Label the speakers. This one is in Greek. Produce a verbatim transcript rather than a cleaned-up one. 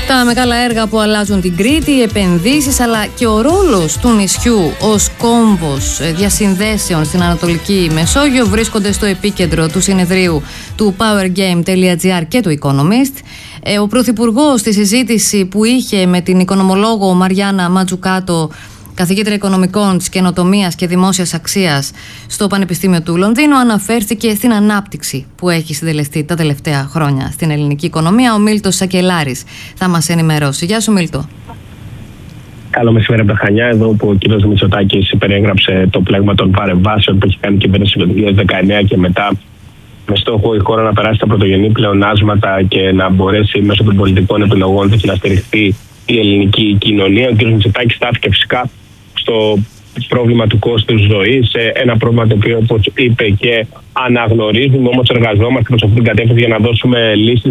Speaker 1: Τα μεγάλα έργα που αλλάζουν την Κρήτη, οι επενδύσεις, αλλά και ο ρόλος του νησιού ως κόμβος διασυνδέσεων στην Ανατολική Μεσόγειο βρίσκονται στο επίκεντρο του συνεδρίου του powergame.gr και του Economist. Ο Πρωθυπουργός στη συζήτηση που είχε με την οικονομολόγο Μαριάννα Ματζουκάτο, καθηγήτρια οικονομικών της καινοτομίας και δημόσιας αξίας στο Πανεπιστήμιο του Λονδίνου, αναφέρθηκε στην ανάπτυξη που έχει συντελεστεί τα τελευταία χρόνια στην ελληνική οικονομία. Ο Μίλτος Σακελάρης θα μας ενημερώσει. Γεια σου, Μίλτο.
Speaker 2: Καλό μεσημέρι από τα Χανιά, εδώ που ο κ. Μητσοτάκης περιέγραψε το πλέγμα των παρεμβάσεων που έχει κάνει η κυβέρνηση το δύο χιλιάδες δεκαεννέα και μετά, με στόχο η χώρα να περάσει τα πρωτογενή πλεονάσματα και να μπορέσει μέσω των πολιτικών επιλογών να στηριχθεί η ελληνική κοινωνία. Ο κ. Μητσοτάκης στάθηκε φυσικά στο πρόβλημα του κόστους ζωής, ένα πρόβλημα το οποίο, όπως είπε, και αναγνωρίζουμε, όμως εργαζόμαστε προς αυτή την κατεύθυνση για να δώσουμε λύσεις